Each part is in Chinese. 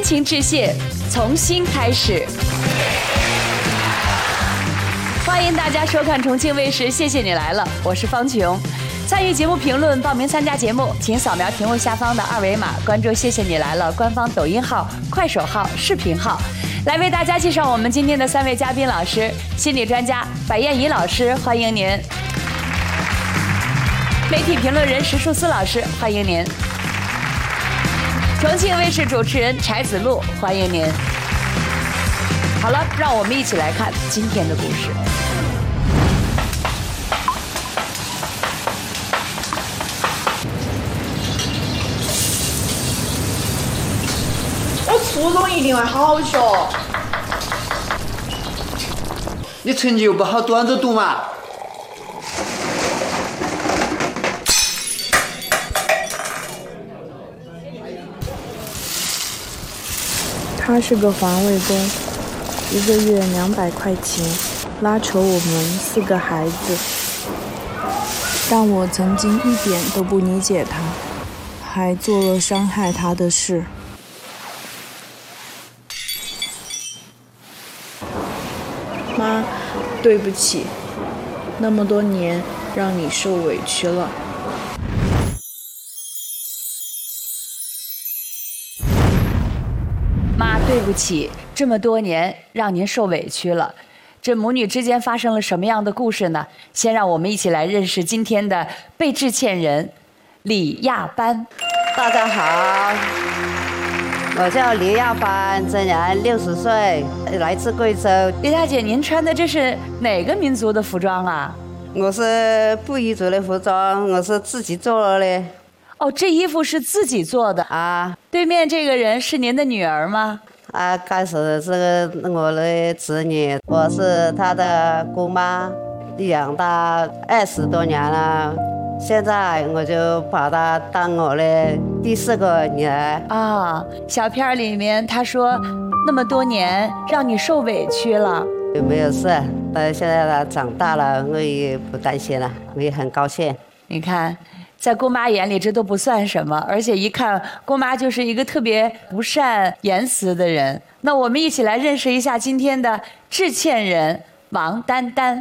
情致谢，从新开始。欢迎大家收看重庆卫视《谢谢你来了》，我是方琼。参与节目评论、报名参加节目，请扫描屏幕下方的二维码，关注《谢谢你来了》官方抖音号、快手号、视频号。来为大家介绍我们今天的3位嘉宾老师：心理专家白燕怡老师，欢迎您；媒体评论人石树思老师，欢迎您；重庆卫视主持人柴子路，欢迎您。好了，让我们一起来看今天的故事。 我初中一定会好好学。 你成绩又不好，端着读嘛。 他是个环卫工，1个月200块钱，拉扯我们4个孩子。但我曾经一点都不理解他，还做了伤害他的事。妈，对不起，那么多年让你受委屈了。 妈，对不起，这么多年让您受委屈了。这母女之间发生了什么样的故事呢？先让我们一起来认识今天的被致歉人李亚班。 大家好，我叫李亚班，今年60岁，来自贵州。 李大姐，您穿的这是哪个民族的服装啊？ 我是布依族的服装，我是自己做的。 哦，这衣服是自己做的啊？ 对面这个人是您的女儿吗？ 啊，开始是我的侄女，我是她的姑妈，养她20多年了。现在我就把她当我的第4个女儿。 啊，小片里面他说，那么多年让你受委屈了。 没有事，但现在她长大了，我也不担心了，我也很高兴。 你看。在姑妈眼里这都不算什么，而且一看姑妈就是一个特别不善言辞的人。那我们一起来认识一下今天的致歉人王丹丹。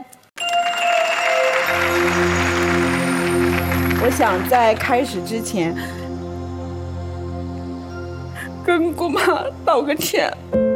我想在开始之前跟姑妈道个歉。